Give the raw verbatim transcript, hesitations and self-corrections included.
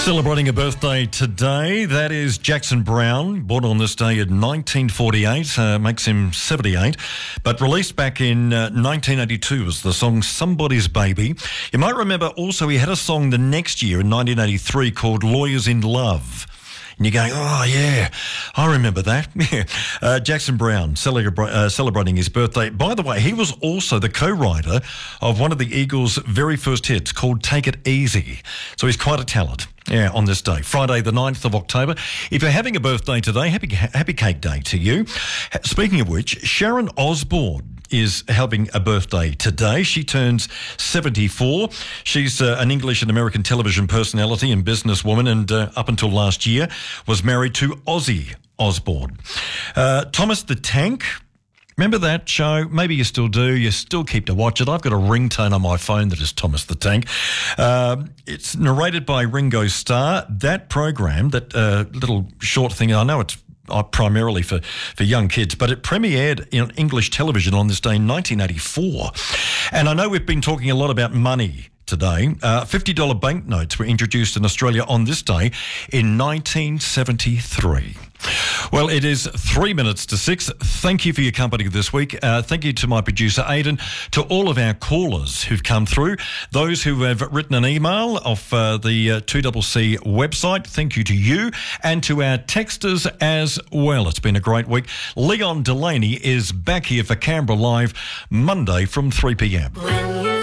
Celebrating a birthday today, that is Jackson Browne, born on this day in nineteen forty-eight, uh, makes him seventy-eight, but released back in uh, nineteen eighty-two was the song Somebody's Baby. You might remember also he had a song the next year in nineteen eighty-three called Lawyers in Love. And you're going, oh, yeah, I remember that. Yeah. Uh, Jackson Browne celebra- uh, celebrating his birthday. By the way, he was also the co-writer of one of the Eagles' very first hits called Take It Easy. So he's quite a talent. Yeah, on this day, Friday the ninth of October. If you're having a birthday today, happy happy cake day to you. Speaking of which, Sharon Osbourne is having a birthday today. She turns seventy-four. She's uh, an English and American television personality and businesswoman, and uh, up until last year was married to Ozzy Osbourne. Uh, Thomas the Tank. Remember that show? Maybe you still do. You still keep to watch it. I've got a ringtone on my phone that is Thomas the Tank. Uh, it's narrated by Ringo Starr. That program, that uh, little short thing, I know it's uh, primarily for, for young kids, but it premiered in English television on this day in nineteen eighty-four. And I know we've been talking a lot about money today. Uh, fifty dollar banknotes were introduced in Australia on this day in nineteen seventy-three. Well, it is three minutes to six. Thank you for your company this week. Uh, thank you to my producer, Aidan, to all of our callers who've come through, those who have written an email off uh, the uh, two C C website. Thank you to you and to our texters as well. It's been a great week. Leon Delaney is back here for Canberra Live Monday from three p m.